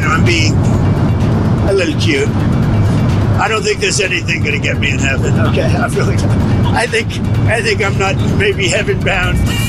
I'm being a little cute. I don't think there's anything going to get me in heaven. Okay, I think I'm not maybe heaven bound.